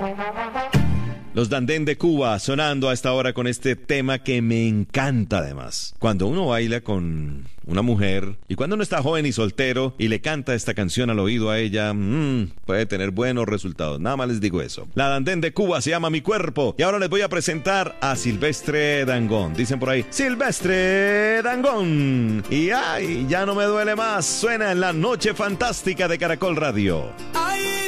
Los Dandén de Cuba sonando a esta hora con este tema que me encanta además. Cuando uno baila con una mujer y cuando uno está joven y soltero y le canta esta canción al oído a ella, puede tener buenos resultados. Nada más les digo eso. La Dandén de Cuba se llama Mi Cuerpo y ahora les voy a presentar a Silvestre Dangond. Dicen por ahí, Silvestre Dangond. Y ay, ya no me duele más. Suena en la noche fantástica de Caracol Radio.